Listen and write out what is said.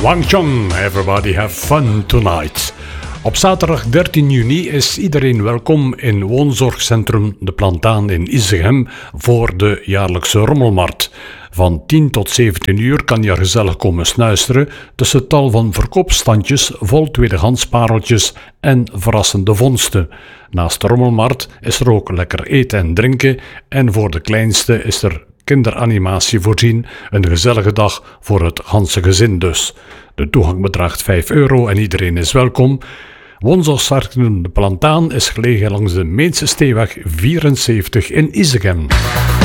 Wang Chong, everybody have fun tonight. Op zaterdag 13 juni is iedereen welkom in woonzorgcentrum De Plantaan in Isegem voor de jaarlijkse rommelmarkt. Van 10 tot 17 uur kan je gezellig komen snuisteren tussen tal van verkoopstandjes vol tweedehands pareltjes en verrassende vondsten. Naast de rommelmarkt is er ook lekker eten en drinken en voor de kleinste is er kinderanimatie voorzien, een gezellige dag voor het ganse gezin dus. De toegang bedraagt €5 en iedereen is welkom. Woonzorgcentrum De Plantaan is gelegen langs de Meense Steeweg 74 in Isegem.